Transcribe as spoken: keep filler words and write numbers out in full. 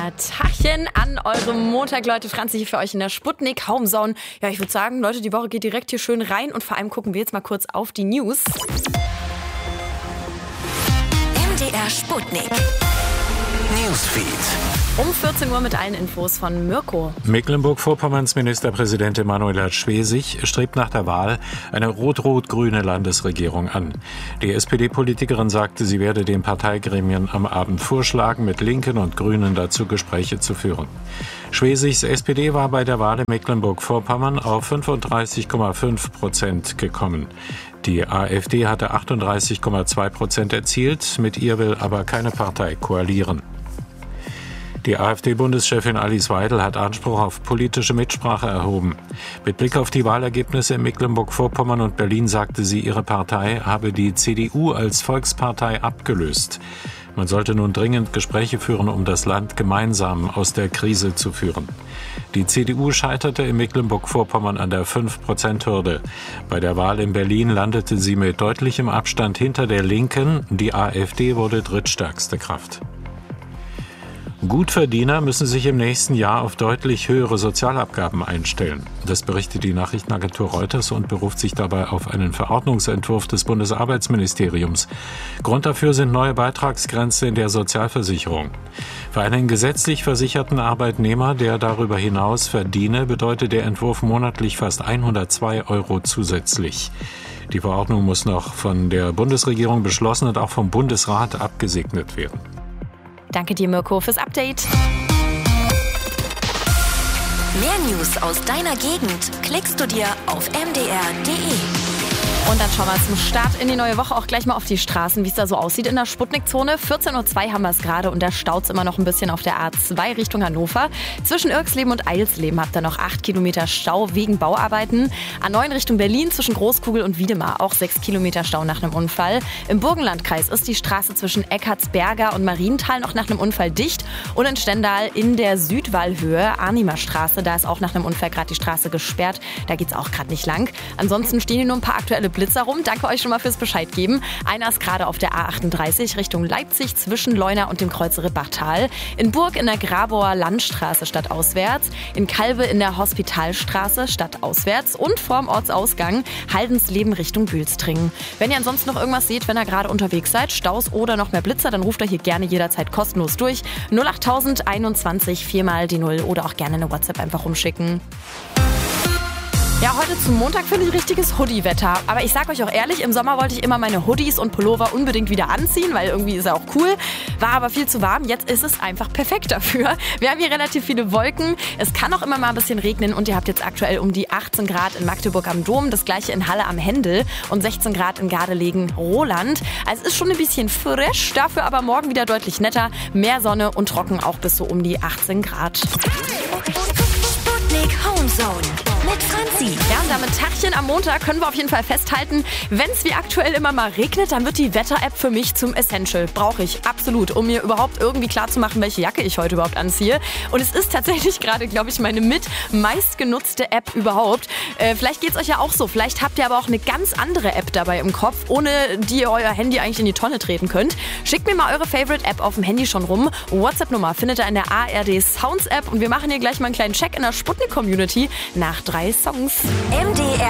Tachchen an eurem Montag, Leute. Franzi hier für euch in der Sputnik Homezone. Ja, ich würde sagen, Leute, die Woche geht direkt hier schön rein und vor allem gucken wir jetzt mal kurz auf die News. M D R Sputnik Newsfeed. Um vierzehn Uhr mit allen Infos von Mirko. Mecklenburg-Vorpommerns Ministerpräsidentin Manuela Schwesig strebt nach der Wahl eine rot-rot-grüne Landesregierung an. Die S P D-Politikerin sagte, sie werde den Parteigremien am Abend vorschlagen, mit Linken und Grünen dazu Gespräche zu führen. Schwesigs S P D war bei der Wahl in Mecklenburg-Vorpommern auf fünfunddreißig Komma fünf Prozent gekommen. Die AfD hatte achtunddreißig Komma zwei Prozent erzielt, mit ihr will aber keine Partei koalieren. Die AfD-Bundeschefin Alice Weidel hat Anspruch auf politische Mitsprache erhoben. Mit Blick auf die Wahlergebnisse in Mecklenburg-Vorpommern und Berlin sagte sie, ihre Partei habe die C D U als Volkspartei abgelöst. Man sollte nun dringend Gespräche führen, um das Land gemeinsam aus der Krise zu führen. Die C D U scheiterte in Mecklenburg-Vorpommern an der fünf Prozent Hürde. Bei der Wahl in Berlin landete sie mit deutlichem Abstand hinter der Linken. Die AfD wurde drittstärkste Kraft. Gutverdiener müssen sich im nächsten Jahr auf deutlich höhere Sozialabgaben einstellen. Das berichtet die Nachrichtenagentur Reuters und beruft sich dabei auf einen Verordnungsentwurf des Bundesarbeitsministeriums. Grund dafür sind neue Beitragsgrenzen in der Sozialversicherung. Für einen gesetzlich versicherten Arbeitnehmer, der darüber hinaus verdiene, bedeutet der Entwurf monatlich fast hundertzwei Euro zusätzlich. Die Verordnung muss noch von der Bundesregierung beschlossen und auch vom Bundesrat abgesegnet werden. Danke dir, Mirko, fürs Update. Mehr News aus deiner Gegend klickst du dir auf m d r punkt d e. Und dann schauen wir zum Start in die neue Woche auch gleich mal auf die Straßen, wie es da so aussieht in der Sputnik-Zone. vierzehn Uhr zwei haben wir es gerade und da staut es immer noch ein bisschen auf der A zwei Richtung Hannover. Zwischen Irxleben und Eilsleben habt ihr noch acht Kilometer Stau wegen Bauarbeiten. A neun Richtung Berlin zwischen Großkugel und Wiedemar auch sechs Kilometer Stau nach einem Unfall. Im Burgenlandkreis ist die Straße zwischen Eckartsberger und Marienthal noch nach einem Unfall dicht. Und in Stendal in der Südwallhöhe, Arnimer Straße, da ist auch nach einem Unfall gerade die Straße gesperrt. Da geht es auch gerade nicht lang. Ansonsten stehen hier nur ein paar aktuelle Blitzer rum. Danke euch schon mal fürs Bescheid geben. Einer ist gerade auf der A achtunddreißig Richtung Leipzig zwischen Leuna und dem Kreuzer Rippachtal. In Burg in der Grabower Landstraße stadtauswärts. In Calbe in der Hospitalstraße stadtauswärts. Und vorm Ortsausgang Haldensleben Richtung Bülstringen. Wenn ihr ansonsten noch irgendwas seht, wenn ihr gerade unterwegs seid, Staus oder noch mehr Blitzer, dann ruft ihr hier gerne jederzeit kostenlos durch. null acht einundzwanzig viermal die null oder auch gerne eine WhatsApp einfach rumschicken. Ja, heute zum Montag finde ich richtiges Hoodie-Wetter. Aber ich sag euch auch ehrlich, im Sommer wollte ich immer meine Hoodies und Pullover unbedingt wieder anziehen, weil irgendwie ist er auch cool. War aber viel zu warm. Jetzt ist es einfach perfekt dafür. Wir haben hier relativ viele Wolken. Es kann auch immer mal ein bisschen regnen und ihr habt jetzt aktuell um die achtzehn Grad in Magdeburg am Dom, das gleiche in Halle am Händel und sechzehn Grad in Gardelegen-Roland. Also es ist schon ein bisschen frisch, dafür aber morgen wieder deutlich netter. Mehr Sonne und trocken auch bis so um die achtzehn Grad. Sputnik Homezone mit Franzi. Ja, und damit Tachchen am Montag können wir auf jeden Fall festhalten, wenn es wie aktuell immer mal regnet, dann wird die Wetter-App für mich zum Essential. Brauche ich absolut, um mir überhaupt irgendwie klarzumachen, welche Jacke ich heute überhaupt anziehe. Und es ist tatsächlich gerade, glaube ich, meine mit meistgenutzte App überhaupt. Äh, vielleicht geht es euch ja auch so. Vielleicht habt ihr aber auch eine ganz andere App dabei im Kopf, ohne die ihr euer Handy eigentlich in die Tonne treten könnt. Schickt mir mal eure Favorite-App auf dem Handy schon rum. WhatsApp-Nummer findet ihr in der A R D Sounds-App. Und wir machen hier gleich mal einen kleinen Check in der Sputnik-Community nach drei Songs. M D R